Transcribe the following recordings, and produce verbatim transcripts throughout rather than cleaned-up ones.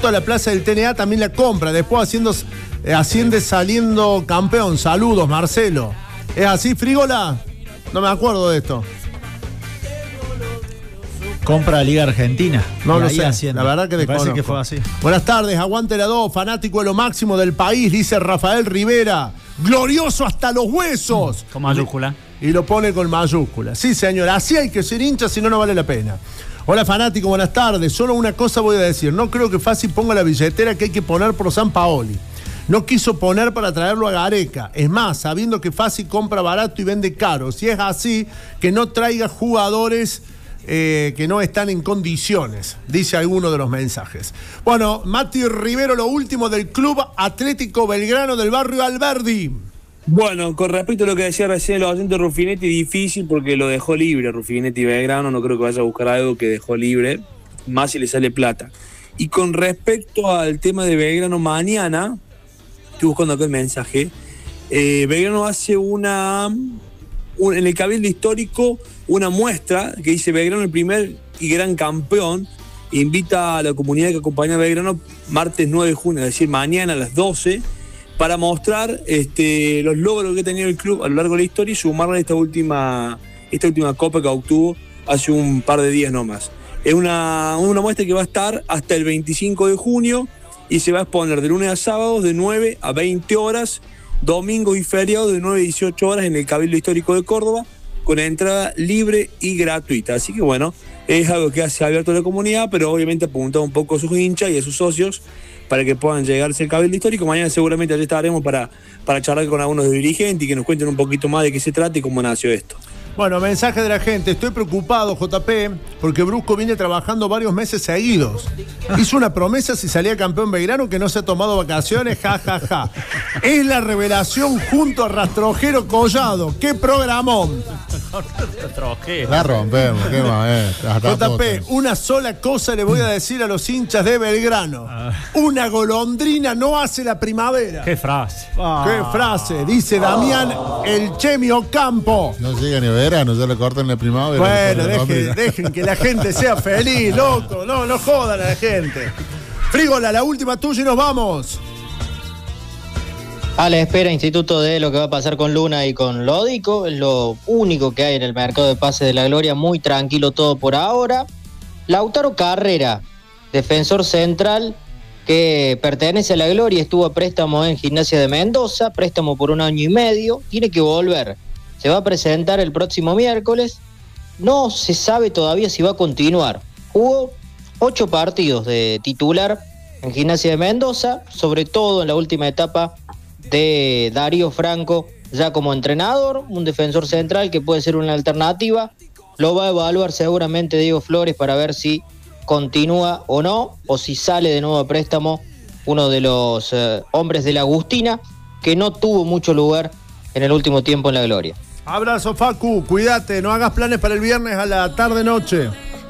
minutos a la plaza del T N A, también la compra. Después haciendo, eh, asciende saliendo campeón. Saludos, Marcelo. ¿Es así, Frígola? No me acuerdo de esto. Compra Liga Argentina. No lo sé, haciendo. La verdad que me desconozco. parece que fue así. Buenas tardes, aguante la dos, fanático de lo máximo del país, dice Rafael Rivera. Glorioso hasta los huesos. Con mayúscula. Y lo pone con mayúscula. Sí, señor, así hay que ser hincha, si no, no vale la pena. Hola, fanático, buenas tardes. Solo una cosa voy a decir. No creo que Fassi ponga la billetera que hay que poner por San Paoli. No quiso poner para traerlo a Gareca. Es más, sabiendo que Fassi compra barato y vende caro. Si es así, que no traiga jugadores eh, que no están en condiciones, dice alguno de los mensajes. Bueno, Mati Rivero, lo último del Club Atlético Belgrano del barrio Alberdi. Bueno, con respecto a lo que decía recién el oyente Ruffinetti, difícil porque lo dejó libre Ruffinetti Belgrano. No creo que vaya a buscar algo que dejó libre, más si le sale plata. Y con respecto al tema de Belgrano mañana, estoy buscando acá el mensaje. Eh, Belgrano hace una, un, en el Cabildo Histórico, una muestra que dice Belgrano el primer y gran campeón. Invita a la comunidad que acompaña a Belgrano martes nueve de junio, es decir, mañana a las doce, para mostrar este, los logros que ha tenido el club a lo largo de la historia y sumarle esta última, esta última copa que obtuvo hace un par de días nomás. Es una, una muestra que va a estar hasta el veinticinco de junio. Y se va a exponer de lunes a sábados de nueve a veinte horas, domingos y feriados de nueve a dieciocho horas en el Cabildo Histórico de Córdoba, con entrada libre y gratuita. Así que bueno, es algo que hace abierto a la comunidad, pero obviamente apuntado un poco a sus hinchas y a sus socios para que puedan llegarse al Cabildo Histórico. Mañana seguramente allí estaremos para, para charlar con algunos dirigentes y que nos cuenten un poquito más de qué se trata y cómo nació esto. Bueno, mensaje de la gente. Estoy preocupado, J P, porque Brusco viene trabajando varios meses seguidos. Hizo una promesa si salía campeón Belgrano que no se ha tomado vacaciones, ja, ja, ja. Es la revelación junto a Rastrojero Collado. ¡Qué programón! La rompemos, qué más, eh. J P, una sola cosa le voy a decir a los hinchas de Belgrano. Una golondrina no hace la primavera. ¡Qué frase! ¡Qué frase! Dice Damián El Chemi Ocampo. No llega ni verano, ya lo cortan en la primavera. Bueno, dejen, dejen que la gente sea feliz, loco. No, no jodan a la gente. Frígola, la última tuya y nos vamos. A la espera, Instituto, de lo que va a pasar con Luna y con Lódico. Es lo único que hay en el mercado de pases de la Gloria. Muy tranquilo todo por ahora. Lautaro Carrera, defensor central que pertenece a la Gloria, estuvo a préstamo en Gimnasia de Mendoza, préstamo por un año y medio. Tiene que volver. Se va a presentar el próximo miércoles. No se sabe todavía si va a continuar. Jugó ocho partidos de titular en Gimnasia de Mendoza, sobre todo en la última etapa de Darío Franco, ya como entrenador, un defensor central que puede ser una alternativa. Lo va a evaluar seguramente Diego Flores para ver si continúa o no, o si sale de nuevo a préstamo uno de los eh, hombres de la Agustina, que no tuvo mucho lugar en el último tiempo en la Gloria. Abrazo, Facu, cuídate, no hagas planes para el viernes a la tarde-noche.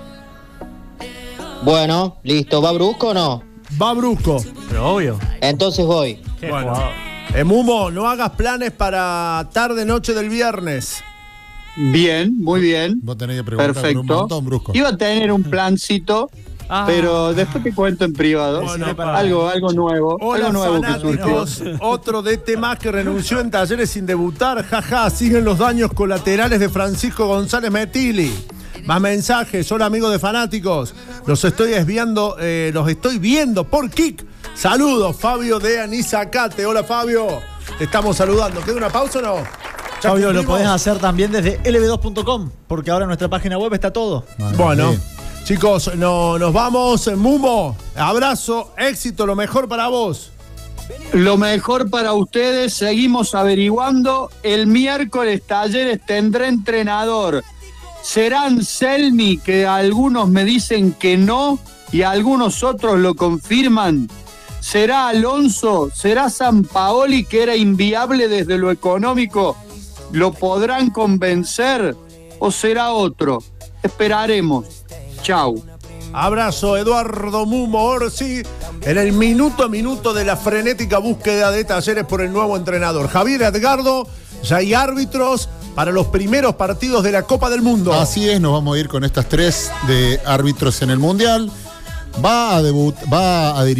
Bueno, listo, ¿va Brusco o no? Va Brusco. Pero obvio. Entonces voy. Bueno, eh, Mumo, no hagas planes para tarde-noche del viernes. Bien, muy bien. Vos tenés que preguntar por un perfecto. montón, Brusco. Iba a tener un plancito, ah, pero después te cuento en privado. Bueno, algo, algo nuevo. Hola, algo nuevo fanáticos. Que surgió. Otro de este más que renunció en Talleres sin debutar. Jaja, siguen los daños colaterales de Francisco González Metili. Más mensajes. Hola, amigos de fanáticos. Los estoy desviando, eh, los estoy viendo por Kik. Saludos, Fabio de Anizacate. Hola, Fabio. Te estamos saludando. ¿Queda una pausa o no? Fabio, lo podés hacer también desde L B dos punto com, porque ahora en nuestra página web está todo. Vale, bueno, bien. Chicos, no, nos vamos. Mumo, abrazo, éxito, lo mejor para vos. Lo mejor para ustedes, seguimos averiguando. El miércoles Talleres tendrá entrenador. ¿Será Anselmi, que algunos me dicen que no y algunos otros lo confirman? ¿Será Alonso? ¿Será Sampaoli, que era inviable desde lo económico? ¿Lo podrán convencer o será otro? Esperaremos. Chau. Abrazo, Eduardo Mumo Orsi, en el minuto a minuto de la frenética búsqueda de Talleres por el nuevo entrenador. Javier Edgardo, ya hay árbitros para los primeros partidos de la Copa del Mundo. Así es, nos vamos a ir con estas tres de árbitros en el Mundial. Va a debut, va a dirigir